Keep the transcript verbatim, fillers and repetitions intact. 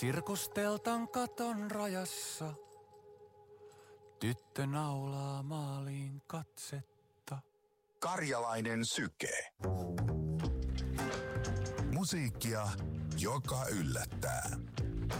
Sirkusteltan katon rajassa. Tyttö naulaa maaliin katsetta. Karjalainen syke. Musiikkia, joka yllättää.